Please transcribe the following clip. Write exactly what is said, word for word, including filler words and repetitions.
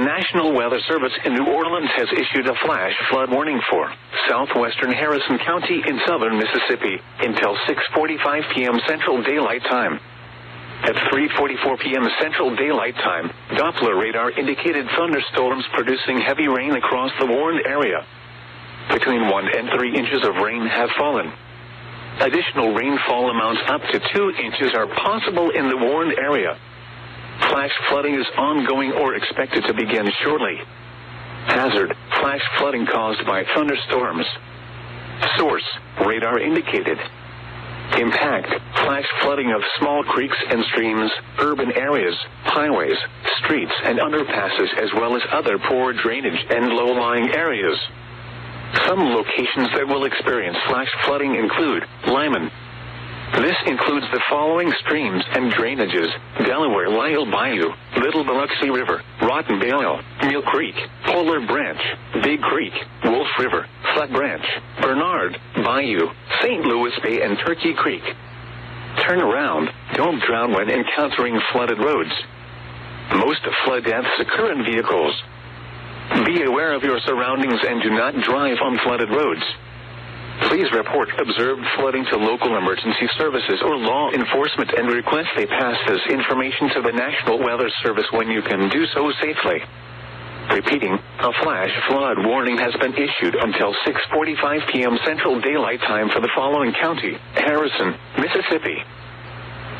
National Weather Service in New Orleans has issued a flash flood warning for southwestern Harrison County in southern Mississippi until six forty-five p.m. Central Daylight Time. At three forty-four p.m. Central Daylight Time, Doppler radar indicated thunderstorms producing heavy rain across the warned area. Between one and three inches of rain have fallen. Additional rainfall amounts up to two inches are possible in the warned area. Flash flooding is ongoing or expected to begin shortly. Hazard: flash flooding caused by thunderstorms. Source: radar indicated. Impact: flash flooding of small creeks and streams, urban areas, highways, streets, and underpasses, as well as other poor drainage and low-lying areas. Some locations that will experience flash flooding include Lyman. This includes the following streams and drainages: Delaware Lyle Bayou, Little Biloxi River, Rotten Bale, Mill Creek, Polar Branch, Big Creek, Wolf River, Flat Branch, Bernard, Bayou, Saint Louis Bay, and Turkey Creek. Turn around. Don't drown when encountering flooded roads. Most flood deaths occur in vehicles. Be aware of your surroundings and do not drive on flooded roads. Please report observed flooding to local emergency services or law enforcement and request they pass this information to the National Weather Service when you can do so safely. Repeating, a flash flood warning has been issued until six forty-five p.m. Central Daylight Time for the following county: Harrison, Mississippi,